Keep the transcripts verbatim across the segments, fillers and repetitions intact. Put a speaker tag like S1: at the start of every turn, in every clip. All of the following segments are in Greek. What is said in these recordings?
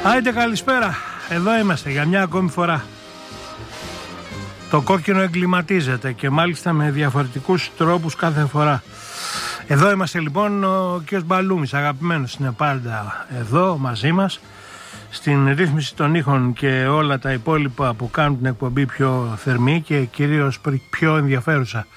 S1: Άιντε καλησπέρα, εδώ είμαστε για μια ακόμη φορά. Το κόκκινο εγκληματίζεται και μάλιστα με διαφορετικούς τρόπους κάθε φορά. Εδώ είμαστε λοιπόν, ο κ. Μπαλούμης, αγαπημένος, είναι πάντα εδώ μαζί μας, στην ρύθμιση των ήχων και όλα τα υπόλοιπα που κάνουν την εκπομπή πιο θερμή και κυρίως πιο ενδιαφέρουσα.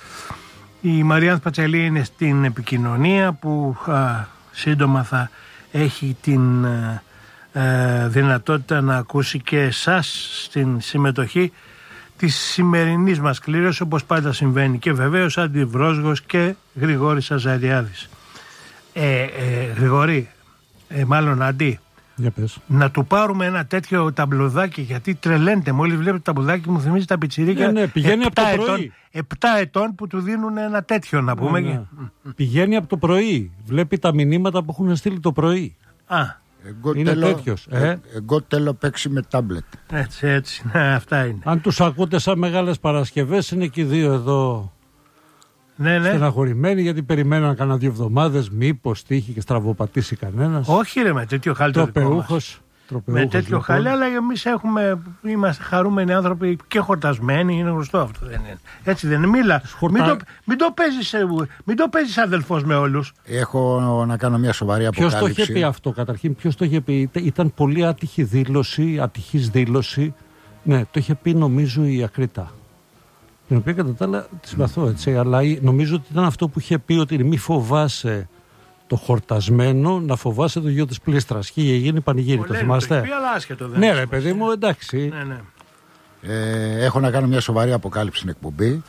S1: Η Μαριάνθ Πατσελή είναι στην επικοινωνία που α, σύντομα θα έχει την α, α, δυνατότητα να ακούσει και εσάς στην συμμετοχή της σημερινής μας κλήρωσης, όπως πάντα συμβαίνει, και βεβαίως Αντιβρόσγος και Γρηγόρης Αζαριάδης. Ε, ε, Γρηγόρη, ε, μάλλον Αντί,
S2: για πες.
S1: Να του πάρουμε ένα τέτοιο ταμπλουδάκι, γιατί τρελαίνεται. Μόλις βλέπω το ταμπλουδάκι μου θυμίζει τα πιτσιρίκια.
S2: Ναι, ναι, πηγαίνει από το
S1: ετών,
S2: πρωί.
S1: επτά ετών που του δίνουν ένα τέτοιο, να πούμε. Ναι, ναι.
S2: Πηγαίνει από το πρωί. Βλέπει τα μηνύματα που έχουν στείλει το πρωί.
S1: Α.
S2: Εγώ είναι τέλο, τέτοιος. Ε?
S3: Εγώ θέλω παίξει με τάμπλετ.
S1: Έτσι, έτσι. Ναι, αυτά είναι.
S2: Αν τους ακούτε σαν Μεγάλες Παρασκευές, είναι και οι δύο εδώ. Ναι, ναι. Στεναχωρημένοι, γιατί περιμέναν κανένα δύο εβδομάδες. Μήπως τύχει και στραβοπατήσει κανένας.
S1: Όχι, ρε, με τέτοιο χάλι το δικό μας. Με τέτοιο λοιπόν. Χάλι, αλλά εμείς έχουμε, είμαστε χαρούμενοι άνθρωποι και χορτασμένοι, είναι γνωστό αυτό, δεν είναι. Έτσι δεν είναι. Μίλα. Χορτα... Μην, το, μην, το παίζεις, μην το παίζεις αδελφός με όλους.
S3: Έχω να κάνω μια σοβαρή αποκάλυψη.
S2: Ποιος το είχε πει αυτό, καταρχήν, ποιος το είχε πει? Ήταν πολύ άτυχη δήλωση, ατυχής δήλωση. Ναι, το είχε πει νομίζω η Ακρίτα. Την οποία κατά τα άλλα τη συμπαθώ, έτσι, αλλά νομίζω ότι ήταν αυτό που είχε πει, ότι μη φοβάσαι το χορτασμένο, να φοβάσαι το γιο της πλήστρας. Και είχε γίνει πανηγύρι, το θυμάστε?
S1: Το πει, αλλά άσχετο, δεν
S2: ναι, ρε παιδί μου, εντάξει.
S1: Ναι, ναι.
S3: Ε, έχω να κάνω μια σοβαρή αποκάλυψη στην εκπομπή.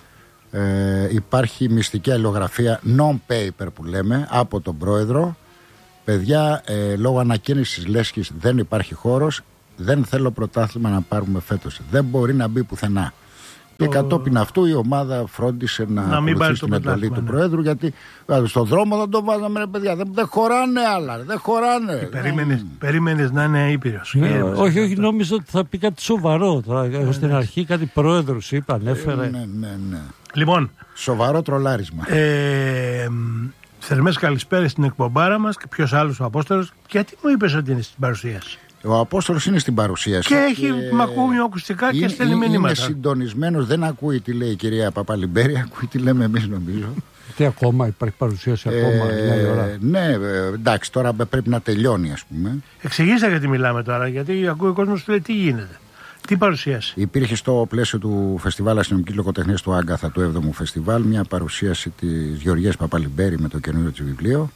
S3: Ε, υπάρχει μυστική αλληλογραφία non-paper που λέμε από τον πρόεδρο. Παιδιά, ε, λόγω ανακαίνησης λέσχης δεν υπάρχει χώρος. Δεν θέλω πρωτάθλημα να πάρουμε φέτος. Δεν μπορεί να μπει πουθενά. Και το... κατόπιν αυτού η ομάδα φρόντισε να, να ακολουθήσει την εντολή του ναι. Προέδρου, γιατί δηλαδή, στον δρόμο δεν το βάζαμε, ρε παιδιά. Δεν, δεν χωράνε άλλα, δεν χωράνε.
S1: Περίμενες, mm. περίμενες να είναι ήπειρος.
S2: Ναι, όχι, όχι, νόμιζα ότι θα πει κάτι σοβαρό. Τώρα, ναι, στην ναι. αρχή κάτι πρόεδρος είπα, ανέφερε.
S3: Ναι, ναι, ναι.
S1: Λοιπόν,
S3: σοβαρό τρολάρισμα.
S1: Ε, θερμές καλησπέρες στην εκπομπάρα μας. Και ποιος άλλος, ο Απόστολος? Γιατί μου είπες ότι είναι στην παρουσίαση?
S3: Ο Απόστολος είναι στην παρουσίαση.
S1: Και έχει και... μακούμι ακουστικά και στέλνει μηνύματα.
S3: Είναι συντονισμένος, δεν ακούει τι λέει η κυρία Παπαλιμπέρη, ακούει τι λέμε εμείς, νομίζω.
S2: Τι ακόμα, υπάρχει παρουσίαση ακόμα, ε,
S3: ώρα. Ναι, εντάξει, τώρα πρέπει να τελειώνει, ας πούμε.
S1: Εξηγήστε γιατί μιλάμε τώρα, γιατί ακούει ο κόσμος του λέει τι γίνεται. Τι παρουσίαση?
S3: Υπήρχε στο πλαίσιο του Φεστιβάλ Αστυνομικής Λογοτεχνίας του Άγκαθα, του έβδομου Φεστιβάλ, μια παρουσίαση της Γεωργίας Παπαλιμπέρη με το καινούριο της βιβλίο.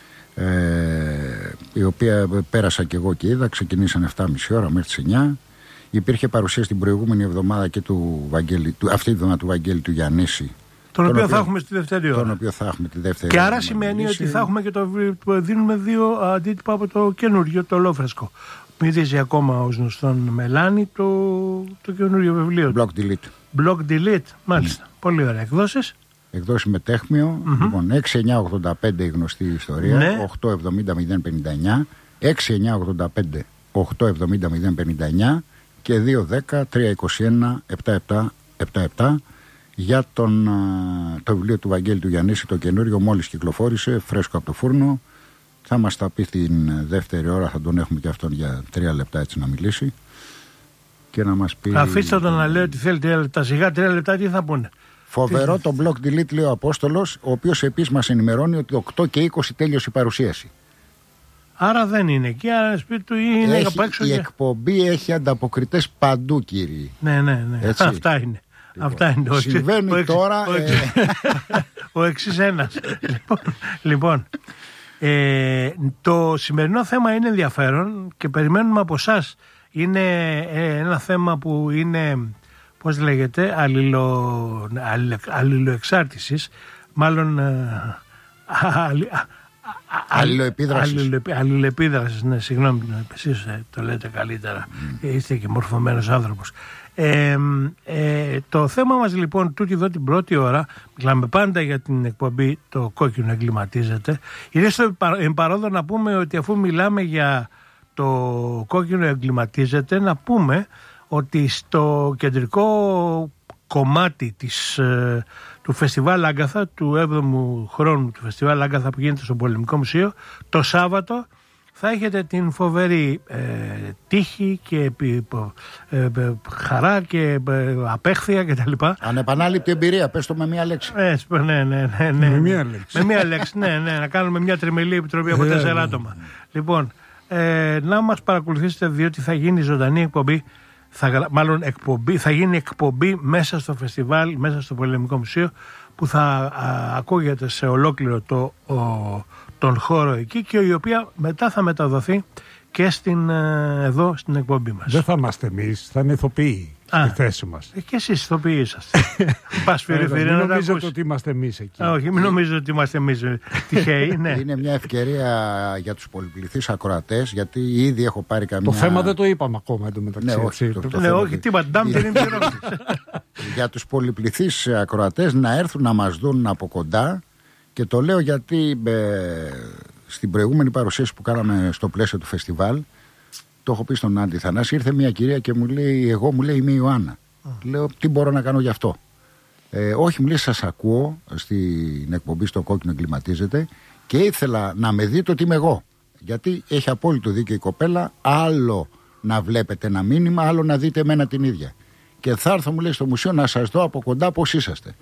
S3: Ε, η οποία πέρασα και εγώ και είδα, ξεκινήσαν επτά και μισή ώρα μέχρι τις εννιά. Υπήρχε παρουσίαση την προηγούμενη εβδομάδα και του Βαγγέλη, του, αυτή τη εβδομάδα του Βαγγέλη του Γιαννίση,
S1: τον, τον οποίο θα έχουμε στη δεύτερη ώρα.
S3: Τον οποίο θα έχουμε τη δεύτερη
S1: και
S3: ώρα.
S1: άρα σημαίνει ότι θα έχουμε και το δίνουμε δύο αντίτυπα από το καινούριο, το Λόφρεσκο. Μυρίζει ακόμα ως γνωστόν Μελάνη το, το καινούριο βιβλίο.
S3: Block Delete.
S1: Block Delete, μάλιστα. Mm. Πολύ ωραία. Εκδόσεις.
S3: Εκδόσεις με τέχμιο. Mm-hmm. Λοιπόν, έξι εννιά ογδόντα πέντε η γνωστή ιστορία.
S1: Ναι.
S3: οκτώ εβδομήντα μηδέν πενήντα εννιά. έξι εννιά ογδόντα πέντε οκτώ εβδομήντα μηδέν πενήντα εννιά και δύο δέκα τρία είκοσι ένα επτά επτά επτά επτά για τον, το βιβλίο του Βαγγέλη του Γιαννίση, το καινούριο, μόλις κυκλοφόρησε, φρέσκο από το φούρνο. Θα μας τα πει την δεύτερη ώρα, θα τον έχουμε και αυτόν για τρία λεπτά έτσι να μιλήσει και να μας πει...
S1: Αφήστε τον να λέει ότι θέλει τρία λεπτά, σιγά τρία λεπτά τι θα πούνε.
S3: Φοβερό το Block Delete, λέει ο Απόστολος, ο οποίος επίσης μας ενημερώνει ότι οκτώ και είκοσι τέλειωσε η παρουσίαση.
S1: Άρα δεν είναι εκεί, άρα σπίτι του είναι
S3: έχει,
S1: απ' έξω.
S3: Η
S1: και...
S3: εκπομπή έχει ανταποκριτές παντού, κύριοι.
S1: Ναι, ναι, ναι. Έτσι. Αυτά είναι. Λοιπόν, αυτά είναι.
S3: Συμβαίνει ο, τώρα...
S1: Ο, ε... ο εξής ένας. λοιπόν, λοιπόν ε, το σημερινό θέμα είναι ενδιαφέρον και περιμένουμε από εσάς. Είναι ε, ένα θέμα που είναι... πώς λέγεται, αλληλο, αλληλο, αλληλοεξάρτησης, μάλλον α, αλλη, α,
S3: αλληλοεπίδρασης.
S1: Αλληλο, αλληλοεπίδρασης, ναι, συγγνώμη, εσείς το λέτε καλύτερα, mm. είστε και μορφωμένος άνθρωπος. Ε, ε, το θέμα μας λοιπόν τούτη εδώ την πρώτη ώρα, μιλάμε πάντα για την εκπομπή το κόκκινο εγκληματίζεται. Είναι στο παρόδο να πούμε ότι αφού μιλάμε για το κόκκινο εγκληματίζεται, να πούμε ότι στο κεντρικό κομμάτι της, ε, του Φεστιβάλ Άγκαθα, του έβδομου χρόνου του Φεστιβάλ Άγκαθα που γίνεται στο Πολεμικό Μουσείο, το Σάββατο θα έχετε την φοβερή ε, τύχη και ε, ε, χαρά και ε, απέχθεια κτλ.
S3: Ανεπανάληπτη εμπειρία, πες το με μία λέξη.
S1: Ε, ναι, ναι, ναι, ναι.
S2: Με μία λέξη.
S1: Με μία λέξη, ναι, ναι, να κάνουμε μια τριμελή επιτροπή από τέσσερα άτομα. Λοιπόν, ε, να μας παρακολουθήσετε, διότι θα γίνει ζωντανή εκπομπή, θα, μάλλον εκπομπή, θα γίνει εκπομπή μέσα στο φεστιβάλ, μέσα στο Πολεμικό Μουσείο, που θα α, ακούγεται σε ολόκληρο το, ο, τον χώρο εκεί και η οποία μετά θα μεταδοθεί και στην, εδώ στην εκπομπή μας.
S2: Δεν θα είμαστε εμείς, θα είναι ηθοποιοί στη θέση μας.
S1: Ε, και εσείς ηθοποιοί είσαστε. Πας φυρί-φυρί να τα
S2: νομίζετε ότι είμαστε εμείς εκεί.
S1: Όχι, μην νομίζετε ότι είμαστε εμείς τυχαίοι. Ναι.
S3: Είναι μια ευκαιρία για τους πολυπληθείς ακροατές, γιατί ήδη έχω πάρει καμία...
S2: Το θέμα δεν το είπαμε ακόμα εντωμεταξύ.
S3: Ναι, όχι, το, το
S1: ναι, όχι, τι παντάμ δεν είναι
S3: για τους πολυπληθείς ακροατές να έρθουν να μας δουν από κοντά, και το λέω γιατί ε, στην προηγούμενη παρουσίαση που κάναμε στο πλαίσιο του φεστιβάλ, το έχω πει στον Άντι Θανάση, ήρθε μια κυρία και μου λέει, εγώ μου λέει είμαι η Ιωάννα. Mm. Λέω, τι μπορώ να κάνω γι' αυτό. Ε, όχι, μου λέει, σας ακούω στην εκπομπή στο Κόκκινο Εγκληματίζεται και ήθελα να με δείτε ότι είμαι εγώ. Γιατί έχει απόλυτο δίκιο η κοπέλα, άλλο να βλέπετε ένα μήνυμα, άλλο να δείτε εμένα την ίδια. Και θα έρθω, μου λέει, στο μουσείο να σας δω από κοντά πώς είσαστε.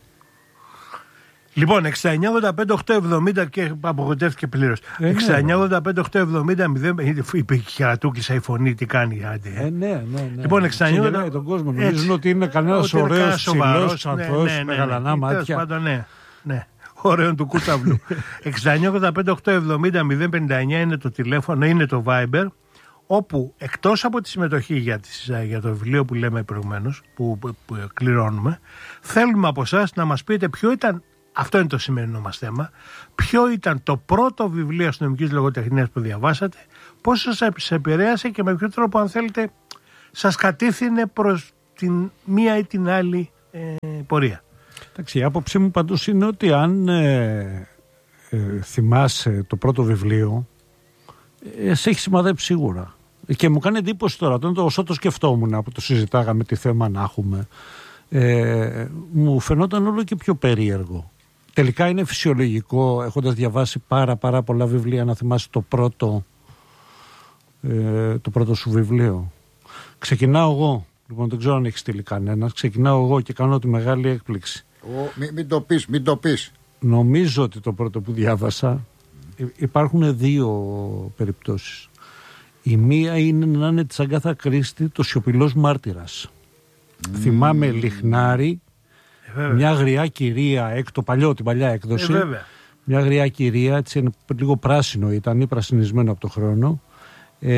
S1: Λοιπόν, εξήντα εννιά ογδόντα πέντε οκτακόσια εβδομήντα και απογοητεύτηκε πλήρως.
S2: Ε,
S1: εξήντα εννιά ογδόντα πέντε οκτακόσια εβδομήντα μηδέν, είπε η Χερατούκησα η φωνή, τι κάνει, άντε.
S2: Ε, ναι, ναι, ναι.
S1: Λοιπόν, εξήντα εννιά
S2: ογδόντα τον κόσμο. Νομίζουν ότι είναι κανένας ωραίος, ψηλός, ανθός, με γαλανά μάτια.
S1: Πάντων, ναι, ναι. Ωραίον του κούταβλου. εξήντα εννιά ογδόντα πέντε οκτακόσια εβδομήντα μηδέν πενήντα εννιά είναι το τηλέφωνο, είναι το Viber, όπου εκτός από τη συμμετοχή για, τις, για το βιβλίο που λέμε προηγουμένως, που, που, που κληρώνουμε, θέλουμε από εσάς να μας πείτε ποιο ήταν. Αυτό είναι το σημερινό μας θέμα. Ποιο ήταν το πρώτο βιβλίο αστυνομικής λογοτεχνίας που διαβάσατε, πώς σας επηρέασε και με ποιο τρόπο, αν θέλετε, σας κατεύθυνε προς την μία ή την άλλη ε, πορεία.
S2: Εντάξει, η άποψή μου παντούς είναι ότι αν ε, ε, θυμάσαι το πρώτο βιβλίο, ε, σε έχει σημαδέψει σίγουρα. Και μου κάνει εντύπωση τώρα, όσο το σκεφτόμουν που το συζητάγαμε τι θέμα να έχουμε, ε, μου φαινόταν όλο και πιο περίεργο. Τελικά είναι φυσιολογικό, έχοντας διαβάσει πάρα πάρα πολλά βιβλία, να θυμάσαι το πρώτο, ε, το πρώτο σου βιβλίο. Ξεκινάω εγώ, λοιπόν δεν ξέρω αν έχει στείλει κανένας, ξεκινάω εγώ και κάνω τη μεγάλη έκπληξη.
S3: Ο, μην, μην το πεις, μην το πεις.
S2: Νομίζω ότι το πρώτο που διάβασα, υπάρχουν δύο περιπτώσεις. Η μία είναι να είναι της Αγκάθα Κρίστη, το Σιωπηλός Μάρτυρας. Mm. Θυμάμαι Λιχνάρη, ε, μια αγριά κυρία, εκ το παλιό, την παλιά έκδοση. Ε, μια αγριά κυρία, έτσι λίγο πράσινο ήταν, ή πρασινισμένο από το χρόνο. Ε,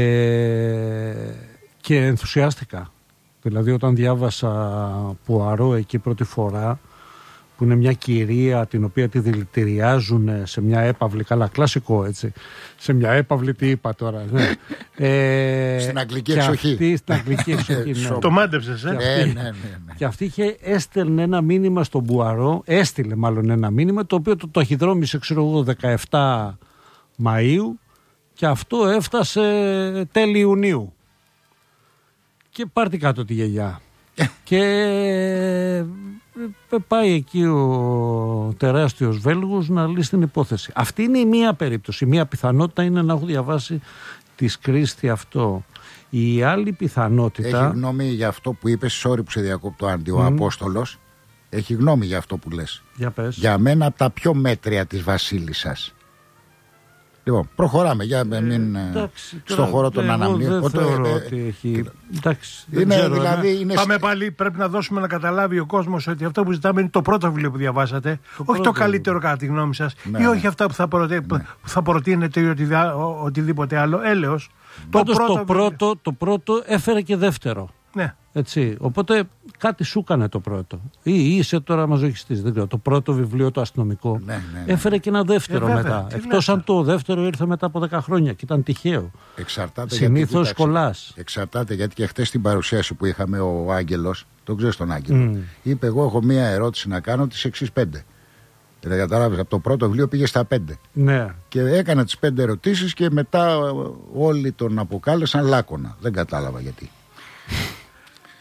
S2: και ενθουσιάστηκα. Δηλαδή όταν διάβασα Πουαρό εκεί πρώτη φορά, που είναι μια κυρία την οποία τη δηλητηριάζουν σε μια έπαυλη, καλά κλασικό έτσι, σε μια έπαυλη, τι είπα τώρα, ναι. ε,
S3: στην αγγλική εξοχή.
S2: Αυτή, στην αγγλική εξοχή, ναι.
S1: Το μάντεψες, ε?
S2: Και αυτή,
S3: ναι, ναι, ναι.
S2: Και αυτή είχε, έστελνε ένα μήνυμα στον Πουαρό, έστειλε μάλλον ένα μήνυμα, το οποίο το ταχυδρόμησε, ξέρω εγώ, δεκαεφτά Μαΐου, και αυτό έφτασε τέλη Ιουνίου. Και πάρτε κάτω τη γιαγιά. Και πάει εκεί ο τεράστιος Βέλγος να λύσει την υπόθεση. Αυτή είναι η μία περίπτωση. Η μία πιθανότητα είναι να έχω διαβάσει της Κρίστη αυτό. Η άλλη πιθανότητα...
S3: Έχει γνώμη για αυτό που είπες, sorry που σε διακόπτω, Άντι, ο mm. Απόστολος. Έχει γνώμη για αυτό που λες.
S2: Για πες.
S3: Για μένα από τα πιο μέτρια της Βασίλισσας. Λοιπόν, προχωράμε για να μην
S2: εντάξει,
S3: στον χώρο των αναμνήων.
S2: Δεν θεωρώ ε, ότι έχει... Εντάξει, δεν
S3: είναι,
S2: ξέρω,
S3: δηλαδή, είναι...
S1: Πάμε πάλι, πρέπει να δώσουμε να καταλάβει ο κόσμος ότι αυτό που ζητάμε είναι το πρώτο βιβλίο που διαβάσατε, το όχι πρώτο, το καλύτερο κατά τη γνώμη σας, ναι, ή όχι αυτά που θα, προτε... ναι. που θα προτείνετε ή οτι... οτιδήποτε άλλο. Έλεος.
S2: Πάντως το, το, πρώτο, το πρώτο έφερε και δεύτερο.
S1: Ναι.
S2: Έτσι. Οπότε κάτι σου έκανε το πρώτο. Ή είσαι τώρα μαζοχιστής, δεν ξέρω. Το πρώτο βιβλίο, το αστυνομικό, ναι, ναι, ναι. έφερε και ένα δεύτερο ε, μετά. Εκτός αν το δεύτερο ήρθε μετά από δέκα χρόνια και ήταν τυχαίο.
S3: Εξαρτάται.
S2: Συνήθως κολλάς.
S3: Εξαρτάται, γιατί και χτες στην παρουσίαση που είχαμε ο Άγγελος, τον ξέρεις τον Άγγελο, mm. είπε: εγώ έχω μία ερώτηση να κάνω τις εξής πέντε. Δεν κατάλαβες, από το πρώτο βιβλίο πήγε στα πέντε.
S2: Ναι. Και
S3: έκανα τις πέντε ερωτήσεις και μετά όλοι τον αποκάλεσαν Λάκωνα. Δεν κατάλαβα γιατί.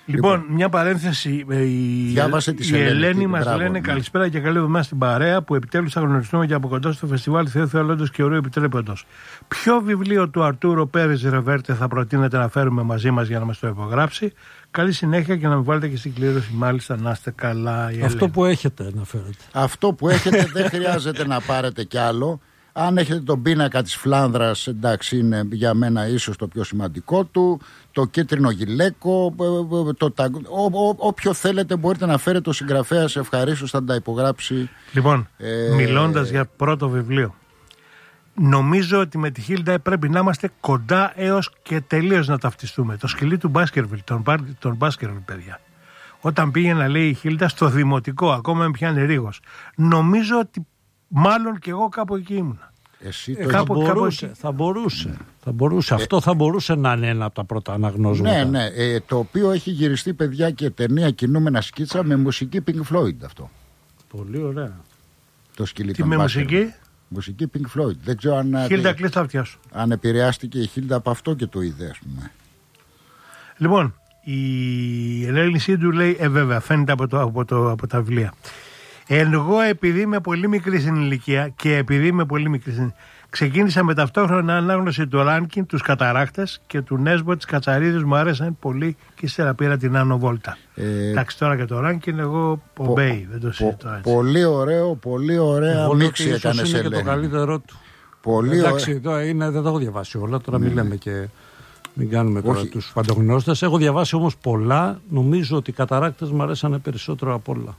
S1: Λοιπόν, μια παρένθεση. Η, η Ελένη μας λένε ναι. Καλησπέρα και καλή εβδομάδα στην παρέα που επιτέλους θα γνωριστούμε και από κοντά στο φεστιβάλ Θεού Θεολόντος και Ορίου Επιτρέποντος. Ποιο βιβλίο του Αρτούρο Πέρες Ρεβέρτε θα προτείνετε να φέρουμε μαζί μας για να μας το υπογράψει? Καλή συνέχεια και να με βάλετε και στην κλήρωση, μάλιστα, να είστε καλά.
S2: Αυτό που έχετε να φέρετε.
S3: Αυτό που έχετε δεν χρειάζεται να πάρετε κι άλλο. Αν έχετε τον πίνακα της Φλάνδρας, εντάξει, είναι για μένα ίσως το πιο σημαντικό του. Το κίτρινο γυλαίκο, το ταγκ... Ό, ό, όποιο θέλετε μπορείτε να φέρετε, ο συγγραφέας ευχαρίστως θα τα υπογράψει.
S1: Λοιπόν, ε... μιλώντας για πρώτο βιβλίο, νομίζω ότι με τη Χίλντα πρέπει να είμαστε κοντά έως και τελείως να ταυτιστούμε. Το σκυλί του Μπάσκερβιλ, τον, τον Μπάσκερβιλ, παιδιά. Όταν πήγαινα, λέει η Χίλντα, στο δημοτικό, ακόμα με πιάνει ρίγος. Νομίζω ότι μάλλον και εγώ κάπου εκεί ήμουν.
S3: Εσύ
S1: ε,
S3: το
S1: κάπου,
S2: θα, μπορούσε,
S1: κάπου...
S2: θα μπορούσε, θα μπορούσε. Ε, Αυτό θα μπορούσε να είναι ένα από τα πρώτα αναγνώσματα.
S3: Ναι, ναι. Ε, το οποίο έχει γυριστεί, παιδιά, και ταινία κινούμενα σκίτσα με μουσική Pink Floyd αυτό.
S2: Πολύ ωραία.
S3: Το σκυλί
S1: Τι με μουσική?
S3: Μουσική Pink Floyd. Δεν ξέρω αν,
S1: Χίλντα, κλείσει τα αυτιά σου.
S3: αν επηρεάστηκε η Χίλντα από αυτό και το είδε, ας πούμε.
S1: Λοιπόν, η Ελένη Σίντου λέει, ε βέβαια, φαίνεται από, το, από, το, από τα βιβλία. Εγώ επειδή είμαι πολύ μικρή στην ηλικία και επειδή είμαι πολύ μικρή στην... ξεκίνησα με ταυτόχρονα ανάγνωση του Ράνκιν, τους Καταράχτες και του Νέσμπο της Κατσαρίδης, μου άρεσαν πολύ και ύστερα πήρα την Άνω Βόλτα. Ε, Εντάξει, τώρα και το Ράνκιν εγώ πομπέι, δεν το συζητώ έτσι.
S3: Πολύ ωραίο, πολύ ωραία μίξη έκανε σε
S2: είναι και το καλύτερό του.
S3: Πολύ
S2: Εντάξει, τώρα είναι, δεν τα έχω διαβάσει όλα, τώρα ναι. Μιλάμε και μην κάνουμε τώρα τους φαντογνώστες. Έχω διαβάσει όμως πολλά, νομίζω ότι οι Καταράκτες μου αρέσανε περισσότερο από όλα.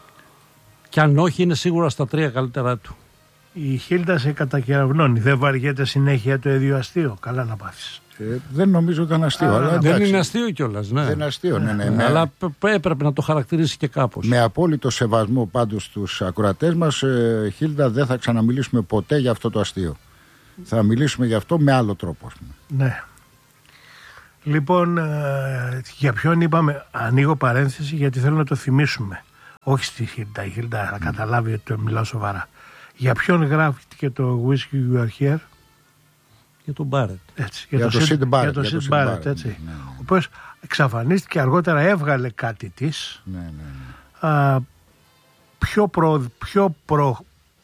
S2: Κι αν όχι, είναι σίγουρα στα τρία καλύτερα του.
S1: Η Χίλντα σε κατακεραυνώνει. Δεν βαριέται συνέχεια το ίδιο αστείο. Καλά να πάθεις.
S3: Ε, δεν νομίζω ότι ήταν αστείο. Α, αλλά,
S2: δεν εντάξει, είναι αστείο κιόλας. Ναι.
S3: Δεν είναι αστείο, ναι, ναι, ναι.
S2: ναι. Αλλά έπρεπε να το χαρακτηρίσει και κάπως.
S3: Με απόλυτο σεβασμό πάντως στους ακροατές μας, ε, Χίλντα, δεν θα ξαναμιλήσουμε ποτέ για αυτό το αστείο. Θα μιλήσουμε για αυτό με άλλο τρόπο, ας πούμε.
S1: Ναι. Λοιπόν, ε, για ποιον είπαμε, ανοίγω παρένθεση γιατί θέλω να το θυμίσουμε. Όχι στη Χίλντα, η Χίλντα θα καταλάβει ότι το μιλάω σοβαρά. Για ποιον γράφτηκε το Whiskey You Are Here?
S2: Για τον Μπάρετ.
S1: Έτσι, για, για το Σιντ Μπάρετ, για το Σιντ Μπάρετ, έτσι. Ναι, ναι. Ο οποίος εξαφανίστηκε, αργότερα έβγαλε κάτι της.
S3: Ναι, ναι, ναι.
S1: Α, πιο προ, πιο προ,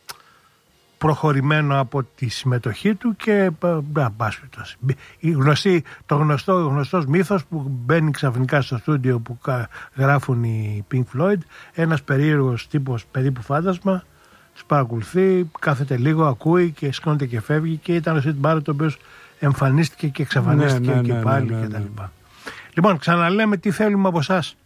S1: προχωρημένο από τη συμμετοχή του και μπάσπιτος. Το γνωστό, γνωστός μύθος που μπαίνει ξαφνικά στο στούντιο που γράφουν οι Pink Floyd, ένας περίεργος τύπος περίπου φάντασμα, τους παρακολουθεί, κάθεται λίγο, ακούει και σκόνεται και φεύγει και ήταν ο Σιντ Μπάρετ ο οποίος εμφανίστηκε και εξαφανίστηκε ναι, ναι, και ναι, πάλι ναι, ναι, ναι. κτλ. Λοιπόν, ξαναλέμε τι θέλουμε από εσάς.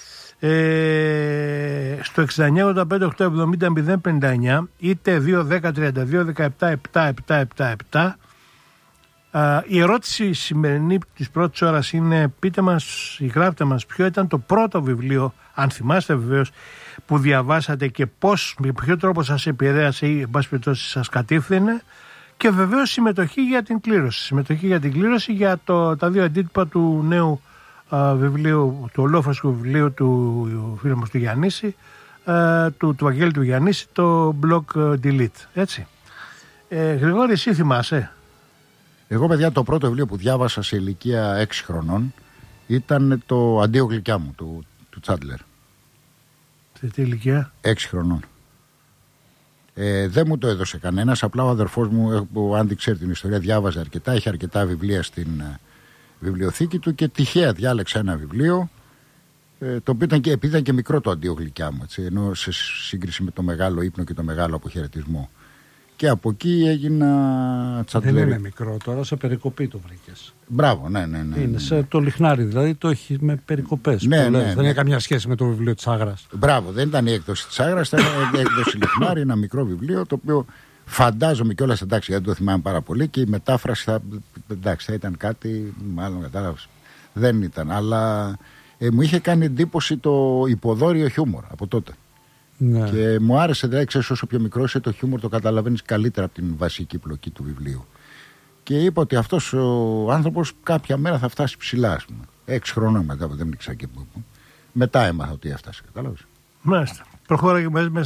S1: Ε, στο εξήντα εννιά ογδόντα πέντε οκτακόσια εβδομήντα μηδέν πενήντα εννιά είτε δύο δέκα τριάντα δύο δεκαεπτά επτά επτά επτά επτά. Η ερώτηση σημερινή της πρώτης ώρας είναι πείτε μας, γράφτε μας ποιο ήταν το πρώτο βιβλίο, αν θυμάστε βεβαίως, που διαβάσατε και πώς, με ποιο τρόπο σας επηρέασε ή εν πάση περιπτώσει σας κατήφθηνε, και βεβαίως συμμετοχή για την κλήρωση συμμετοχή για την κλήρωση για το, τα δύο αντίτυπα του νέου Uh, βιβλίου, του ολόφρασκου βιβλίου του φίλου μας του Γιαννήση, uh, του, του Αγγέλη του Γιαννήση, το blog uh, Delete, έτσι. Ε, Γρηγόρη, εσύ θυμάσαι?
S3: Εγώ, παιδιά, το πρώτο βιβλίο που διάβασα σε ηλικία έξι χρονών ήταν το Αντίο γλυκιά μου, του, του Τσάντλερ.
S1: Σε τι ηλικία?
S3: έξι χρονών. Ε, δεν μου το έδωσε κανένας, απλά ο αδερφός μου, ο Άντι ξέρει την ιστορία, διάβαζε αρκετά, είχε αρκετά βιβλία στην βιβλιοθήκη του και τυχαία διάλεξα ένα βιβλίο, ε, το οποίο ήταν και, επειδή ήταν και μικρό το Αντίο γλυκιά μου, έτσι, ενώ σε σύγκριση με το μεγάλο ύπνο και το μεγάλο αποχαιρετισμό. Και από εκεί έγινα τσαντλέρι.
S2: Δεν είναι μικρό τώρα, σε περικοπή το βρήκες.
S3: Μπράβο, ναι, ναι, ναι.
S2: Είναι σε το λιχνάρι, δηλαδή το έχει με περικοπές.
S3: Ναι, ναι, ναι,
S2: δεν
S3: ναι.
S2: έχει καμιά σχέση με το βιβλίο της Άγρας.
S3: Μπράβο, δεν ήταν η έκδοση της Άγρας, ήταν η έκδοση λιχνάρι, ένα μικρό βιβλίο, το οποίο φαντάζομαι κιόλας, εντάξει, δεν το θυμάμαι πάρα πολύ, και η μετάφραση θα, εντάξει, θα ήταν κάτι, μάλλον κατάλαβες. Δεν ήταν, αλλά ε, μου είχε κάνει εντύπωση το υποδόριο χιούμορ από τότε. Ναι. Και μου άρεσε, δηλαδή, ξέρεις, όσο πιο μικρό είσαι, το χιούμορ το καταλαβαίνεις καλύτερα από την βασική πλοκή του βιβλίου. Και είπα ότι αυτός ο άνθρωπος κάποια μέρα θα φτάσει ψηλά, ας πούμε. Έξι χρόνια μετά, δεν ήξερα και πού. Μετά έμαθα ότι έφτασε, κατάλαβες.
S1: Μάλιστα. Προχώραγε μαζί με σένα.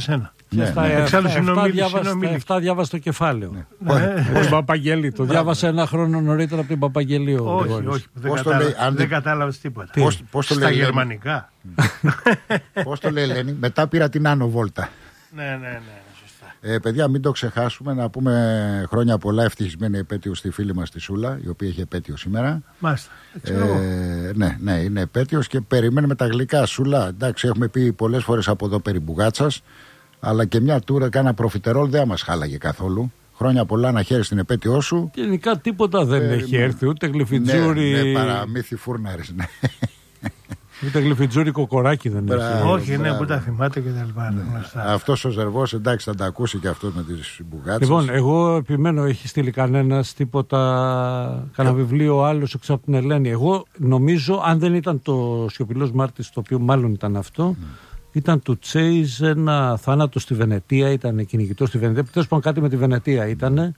S2: Και στα εφτά διάβασε το κεφάλαιο. Τον Παπαγγελί. Το διάβασε ένα χρόνο νωρίτερα από την Παπαγγελίου.
S1: Όχι, όχι. Δεν κατάλαβε τίποτα. Στα γερμανικά.
S3: Πώς το λέει, Ελένη? Μετά πήρα την Άνω Βόλτα.
S1: Ναι, ναι, ναι.
S3: Ε, παιδιά, μην το ξεχάσουμε, να πούμε χρόνια πολλά, ευτυχισμένη επέτειο στη φίλη μας τη Σούλα, η οποία έχει επέτειο σήμερα.
S1: Μάλιστα.
S3: Ε, ναι, ναι, είναι επέτειος και περιμένουμε τα γλυκά. Σούλα, εντάξει, έχουμε πει πολλές φορές από εδώ περί μπουγάτσας, αλλά και μια τούρα κάνα προφιτερόλ δεν μας χάλαγε καθόλου. Χρόνια πολλά να χαίρεσαι την επέτειό σου.
S2: Γενικά τίποτα δεν ε, έχει έρθει, ούτε γλυφιτζούρι.
S3: Ναι, ναι, παραμύθι φούρναρης, ναι.
S2: Ούτε γλυφιτζούρι κοκοράκι δεν
S3: Μπράβο,
S2: έχει.
S1: Όχι, ναι,
S3: μπράβο.
S1: που τα θυμάται και τα λοιπά. Ναι.
S3: Αυτός ο Ζερβός, εντάξει, θα τα ακούσει και αυτός με τις μπουγάτσες.
S2: Λοιπόν, εγώ επιμένω, έχει στείλει κανένας τίποτα, κανένα βιβλίο άλλο έξω από την Ελένη. Εγώ νομίζω, αν δεν ήταν το Σιωπηλός Μάρτης, το οποίο μάλλον ήταν αυτό, mm. ήταν του Τσέιζ ένα θάνατο στη Βενετία, ήταν κυνηγητό στη Βενετία. Τέλος πάντων, κάτι με τη Βενετία ήταν.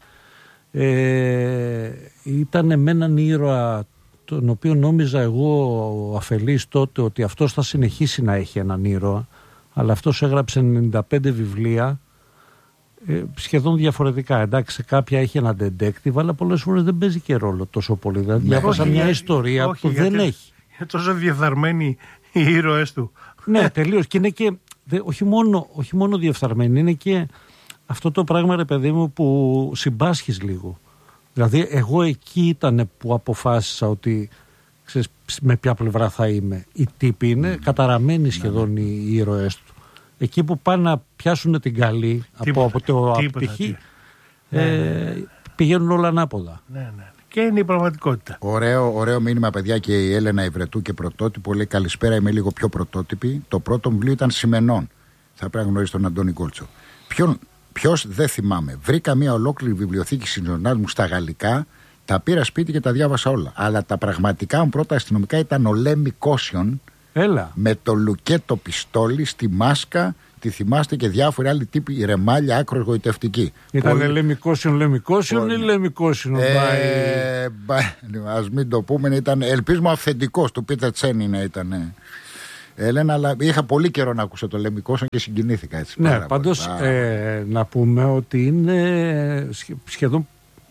S2: Ε, ήταν με έναν ήρωα, τον οποίο νόμιζα εγώ αφελής τότε ότι αυτός θα συνεχίσει να έχει έναν ήρωα, αλλά αυτός έγραψε ενενήντα πέντε βιβλία ε, σχεδόν διαφορετικά. Εντάξει, σε κάποια έχει ένα detective, αλλά πολλές φορές δεν παίζει και ρόλο τόσο πολύ. Δηλαδή διάβασα μια για, ιστορία όχι, που γιατί, δεν έχει.
S1: Είναι τόσο διεφθαρμένοι οι ήρωες του.
S2: Ναι, τελείως. Και είναι και δε, όχι, μόνο, όχι μόνο διεφθαρμένοι, είναι και αυτό το πράγμα, ρε παιδί μου, που συμπάσχεις λίγο. Δηλαδή εγώ εκεί ήταν που αποφάσισα ότι ξέρεις, με ποια πλευρά θα είμαι. Οι τύποι είναι mm. καταραμένοι σχεδόν mm. οι ήρωές του. Εκεί που πάνε να πιάσουν την καλή από, από το απτυχή ε, ναι. πηγαίνουν όλα ανάποδα.
S1: Ναι, ναι. Και είναι η πραγματικότητα.
S3: Ωραίο, ωραίο μήνυμα, παιδιά, και η Έλενα Ιβρετού και πρωτότυπο. Λέει καλησπέρα, είμαι λίγο πιο πρωτότυπη. Το πρώτο βιβλίο ήταν Σημενών. Θα πρέπει να γνωρίσει τον Αντώνη Κόλτσο. Ποιον Ποιος δεν θυμάμαι. Βρήκα μια ολόκληρη βιβλιοθήκη συνζωνάς μου στα γαλλικά, τα πήρα σπίτι και τα διάβασα όλα. Αλλά τα πραγματικά μου πρώτα αστυνομικά ήταν ο Λέμι Κόσιον.
S2: Έλα.
S3: Με το λουκέτο πιστόλι στη μάσκα. Τη θυμάστε και διάφοροι άλλοι τύποι, η ρεμάλια άκρος γοητευτική.
S2: Ήταν Πολύ... Λέμι Κόσιον, Λέμι Κόσιον ή Λέμι Κόσιον.
S3: Ε, ας μην το πούμε, ήταν, ελπίζουμε αυθεντικός, του Πίτερ Τσένι να ήταν. Έλενα, αλλά είχα πολύ καιρό να ακούσω το Λέμι Κόσιον και συγκινήθηκα έτσι.
S2: Ναι, πάντως ε, να πούμε ότι είναι σχεδόν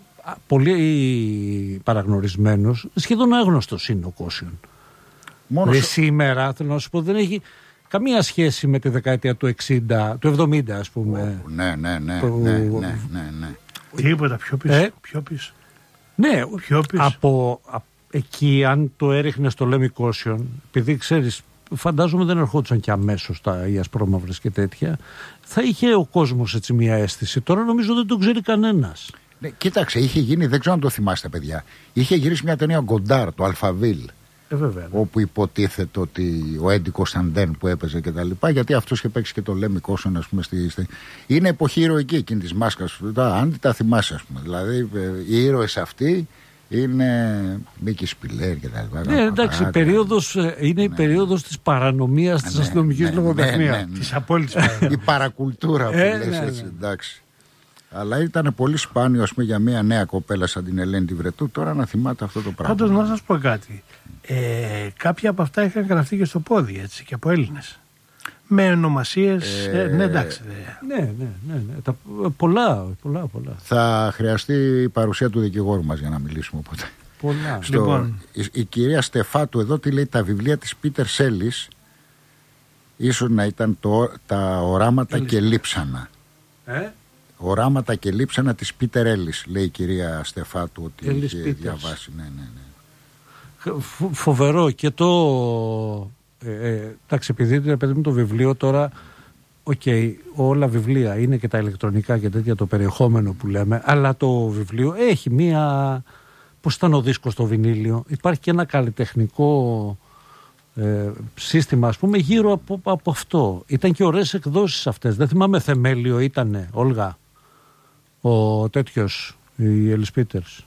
S2: πολύ παραγνωρισμένος, σχεδόν άγνωστος είναι ο Κόσιον. Μόνο σε... σήμερα, θέλω να σου πω, δεν έχει καμία σχέση με τη δεκαετία του εξήντα, του εβδομήντα ας πούμε.
S3: Oh, ναι, ναι, ναι, το... ναι, ναι, ναι, ναι.
S1: Τίποτα, πιο πίσω. Ε? Πιο πίσω.
S2: Ναι,
S1: πιο πίσω.
S2: Από, από εκεί αν το έριχνε στο Λέμι Κόσιον, επειδή ξέρεις, φαντάζομαι δεν ερχόντουσαν και αμέσως τα οι ασπρόμαυρες και τέτοια, θα είχε ο κόσμος έτσι μια αίσθηση. Τώρα νομίζω δεν τον ξέρει κανένας.
S3: Ναι, κοίταξε, είχε γίνει, δεν ξέρω αν το θυμάστε παιδιά, είχε γυρίσει μια ταινία Γκοντάρ, το Αλφαβίλ.
S2: Ε, βέβαια, ναι.
S3: Όπου υποτίθεται ότι ο Έντι Κωνσταντέν που έπαιζε και τα λοιπά, γιατί αυτός είχε παίξει και το Λέμι Κόσιον, ας πούμε, στη, στη... είναι εποχή ηρωική εκείνη της μάσκας, αν τα θυμάσαι, ας πούμε. Δηλαδή οι ήρωες αυτοί είναι Μίκη Σπιλέρ και τα λοιπά.
S2: Ναι, εντάξει, η περίοδος, είναι η ναι. περίοδος της παρανομίας, της ναι, αστυνομικής ναι, λογοτεχνίας. Ναι, ναι, ναι.
S1: Της απόλυτης παρανομίας.
S3: Η παρακουλτούρα που ε, λες ναι, έτσι, ναι. εντάξει. Αλλά ήταν πολύ σπάνιο, ας πούμε, για μια νέα κοπέλα σαν την Ελένη τη Βρετού τώρα να θυμάται αυτό το πράγμα.
S1: Πάντως να σας πω κάτι. Ε, κάποια από αυτά είχαν γραφτεί και στο πόδι, έτσι, και από Έλληνες. Με ονομασίες. Ε, ε, ναι, εντάξει.
S2: Ναι, ναι, ναι, ναι. Τα, πολλά, πολλά, πολλά.
S3: Θα χρειαστεί η παρουσία του δικηγόρου μας για να μιλήσουμε οπότε.
S2: Πολλά.
S3: Στο, λοιπόν. η, η κυρία Στεφάτου εδώ τι λέει, τα βιβλία της Πίτερ Σέλις ίσως να ήταν το, τα οράματα Έλης. Και λείψανα. Ε? Οράματα και λείψανα της Πίτερ Έλλης, λέει η κυρία Στεφάτου ότι
S2: Έλλης
S3: είχε
S2: Πίτερς.
S3: διαβάσει. Ναι, ναι, ναι.
S2: Φο, φοβερό και το... Ε, εντάξει, επειδή παιδί μου το βιβλίο τώρα, οκ, okay, όλα βιβλία είναι και τα ηλεκτρονικά και τέτοια το περιεχόμενο που λέμε, αλλά το βιβλίο έχει μία, πώς ήταν ο δίσκος στο βινίλιο, υπάρχει και ένα καλλιτεχνικό ε, σύστημα, ας πούμε, γύρω από, από αυτό. Ήταν και ωραίες εκδόσεις αυτές, δεν θυμάμαι, θεμέλιο ήτανε, Όλγα, ο τέτοιος, η Έλλης Πίτερς.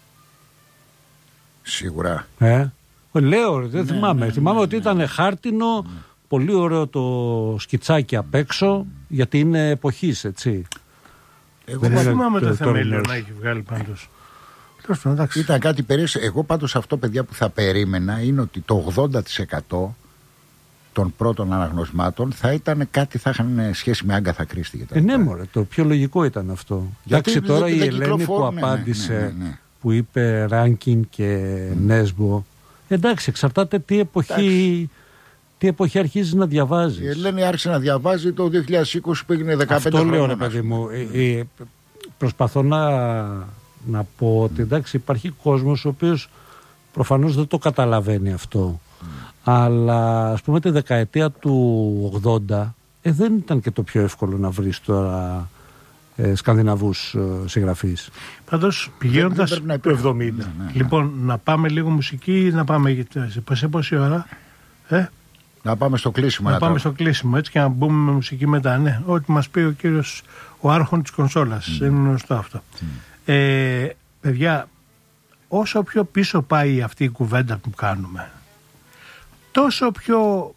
S3: Σίγουρα.
S2: Ε? Λέω, δεν
S3: ναι,
S2: θυμάμαι.
S3: Ναι,
S2: θυμάμαι
S3: ναι,
S2: ότι
S3: ναι,
S2: ήταν
S3: ναι.
S2: χάρτινο, ναι. πολύ ωραίο το σκιτσάκι απ' έξω, γιατί είναι εποχής, έτσι.
S1: Εγώ δεν θυμάμαι το, το θεμέλιο να έχει βγάλει πάντως.
S3: Ήταν κάτι περίεργο. Εγώ πάντως αυτό, παιδιά, που θα περίμενα είναι ότι το ογδόντα τοις εκατό των πρώτων αναγνωσμάτων θα ήταν κάτι, θα είχαν σχέση με Άγκαθα Κρίστη και τα
S2: ε, ναι, μωρέ, το πιο λογικό ήταν αυτό.
S3: Γιατί
S2: εντάξει, τώρα
S3: δεν,
S2: η
S3: δεν
S2: Ελένη που
S3: ναι,
S2: απάντησε,
S3: ναι, ναι, ναι.
S2: που είπε Ράνκιν και mm. Νέσμπο, εντάξει, εξαρτάται τι εποχή, τι εποχή αρχίζει να διαβάζει.
S3: Η Ελένη άρχισε να διαβάζει το δύο χιλιάδες είκοσι που έγινε δεκαπέντε χρόνια.
S2: Αυτό λέω, ρε παιδί μου. Ε, ε, προσπαθώ να, να πω ότι εντάξει, υπάρχει κόσμος ο οποίος προφανώς δεν το καταλαβαίνει αυτό. Mm. Αλλά ας πούμε τη δεκαετία του ογδόντα ε, δεν ήταν και το πιο εύκολο να βρεις τώρα ε, σκανδιναβούς ε, συγγραφείς.
S1: Πάντως πηγαίνοντας
S2: το εβδομήντα.
S1: Ναι, ναι. Λοιπόν, να πάμε λίγο μουσική ή να πάμε σε πόση ώρα? Ε?
S3: Να πάμε στο κλείσιμο.
S1: Να,
S3: να
S1: πάμε
S3: το...
S1: στο κλείσιμο έτσι και να μπούμε με μουσική μετά. Ναι, ό,τι μας πει ο κύριος ο άρχον της κονσόλας. Mm. Είναι γνωστό αυτό. Mm. Ε, παιδιά, όσο πιο πίσω πάει αυτή η κουβέντα που κάνουμε, τόσο πιο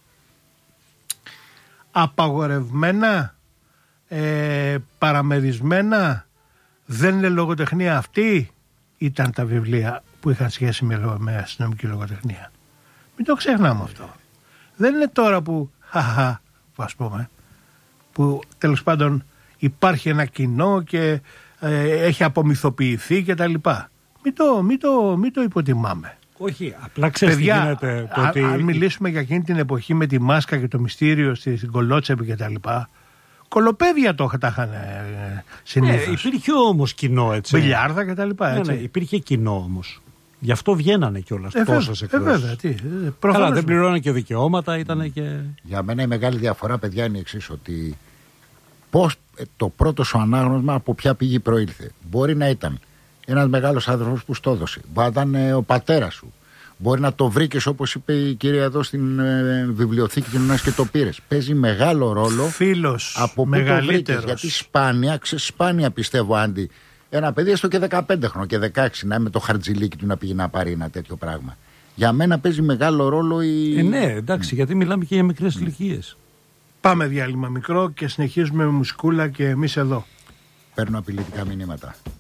S1: απαγορευμένα, ε, παραμερισμένα δεν είναι λογοτεχνία αυτή ήταν τα βιβλία που είχαν σχέση με, με αστυνομική λογοτεχνία. Μην το ξεχνάμε αυτό. Δεν είναι τώρα που χαχα, ας πούμε, που τέλος πάντων υπάρχει ένα κοινό και ε, έχει απομυθοποιηθεί και τα λοιπά. Μην το, μην το, μην το υποτιμάμε.
S2: Όχι, απλά ξέρεις τι γίνεται. Το
S1: α,
S2: ότι...
S1: Αν μιλήσουμε για εκείνη την εποχή με τη μάσκα και το μυστήριο στην Κολότσεπη και τα λοιπά, κολοπέδια το τα είχαν ε, συνήθως.
S2: Ε, υπήρχε όμως κοινό, έτσι.
S1: Μπιλιάρδα και τα λοιπά, έτσι.
S2: Ναι, ναι, υπήρχε κοινό όμως. Γι' αυτό βγαίνανε κιόλας
S1: ε,
S2: τόσες εκδόσεις.
S1: Ε, βέβαια, τι.
S2: Καλά, δεν πληρώνανε και δικαιώματα, ήταν και...
S3: Για μένα η μεγάλη διαφορά, παιδιά, είναι η εξής, ότι πώς το πρώτο σου ανάγνωσμα από ποια πηγή προήλθε. Μπορεί να ήταν ένας μεγάλος άνθρωπος που στο έδωσε. Μπορεί να ήταν ε, ο πατέρας σου. Μπορεί να το βρήκες, όπως είπε η κυρία εδώ στην ε, βιβλιοθήκη κοινωνίας και το πήρες. Παίζει μεγάλο ρόλο.
S1: Φίλος,
S3: από πού το βρήκες. Γιατί σπάνια, ξέρεις, σπάνια πιστεύω, Άντι, ένα παιδί έστω και δεκαπέντε χρόνια και δεκαέξι να με το χαρτζιλίκι του να πήγε να πάρει ένα τέτοιο πράγμα. Για μένα παίζει μεγάλο ρόλο η...
S2: Ε, ναι, εντάξει, mm. γιατί μιλάμε και για μικρές mm. ηλικίες.
S1: Πάμε διάλειμμα μικρό και συνεχίζουμε με μουσικούλα και εμείς εδώ.
S3: Παίρνω απειλητικά μηνύματα.